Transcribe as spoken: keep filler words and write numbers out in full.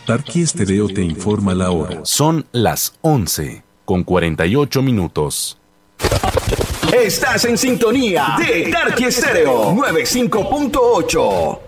Tarqui Estéreo te informa la hora. Son las once con cuarenta y ocho minutos. Estás en sintonía de Tarqui Estéreo noventa y cinco punto ocho.